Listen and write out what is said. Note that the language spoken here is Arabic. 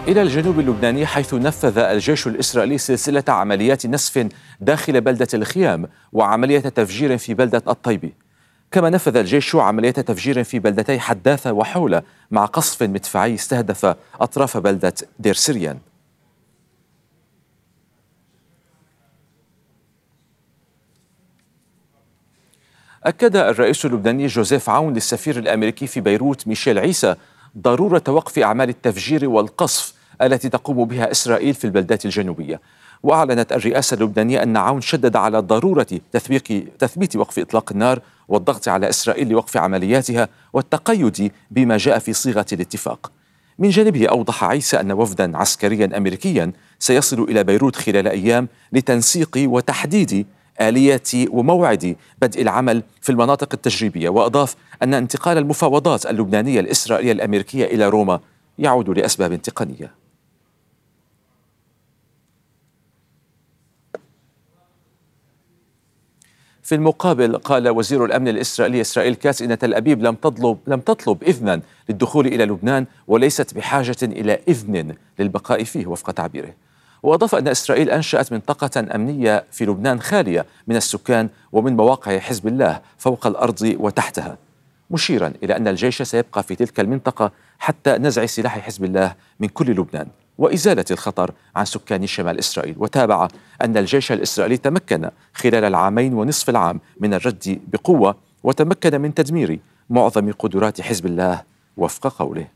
إلى الجنوب اللبناني، حيث نفذ الجيش الإسرائيلي سلسلة عمليات نسف داخل بلدة الخيام وعملية تفجير في بلدة الطيبي. كما نفذ الجيش عملية تفجير في بلدتي حداثة وحولة مع قصف مدفعي استهدف أطراف بلدة دير سريان. أكد الرئيس اللبناني جوزيف عون للسفير الأمريكي في بيروت ميشيل عيسى ضرورة وقف أعمال التفجير والقصف التي تقوم بها إسرائيل في البلدات الجنوبية. وأعلنت الرئاسة اللبنانية أن عون شدد على ضرورة تثبيت وقف إطلاق النار والضغط على إسرائيل لوقف عملياتها والتقيد بما جاء في صيغة الاتفاق. من جانبه أوضح عيسى أن وفدا عسكريا أمريكيا سيصل إلى بيروت خلال أيام لتنسيق وتحديد آلية وموعد بدء العمل في المناطق التجريبية. وأضاف أن انتقال المفاوضات اللبنانية الإسرائيلية الأمريكية إلى روما يعود لأسباب تقنية. في المقابل، قال وزير الأمن الإسرائيلي إسرائيل كاتس إن تل أبيب لم تطلب إذنا للدخول إلى لبنان وليست بحاجة إلى إذن للبقاء فيه وفق تعبيره. وأضاف أن إسرائيل أنشأت منطقة أمنية في لبنان خالية من السكان ومن مواقع حزب الله فوق الأرض وتحتها، مشيرا إلى أن الجيش سيبقى في تلك المنطقة حتى نزع سلاح حزب الله من كل لبنان وإزالة الخطر عن سكان شمال إسرائيل. وتابع أن الجيش الإسرائيلي تمكن خلال العامين ونصف العام من الرد بقوة وتمكن من تدمير معظم قدرات حزب الله وفق قوله.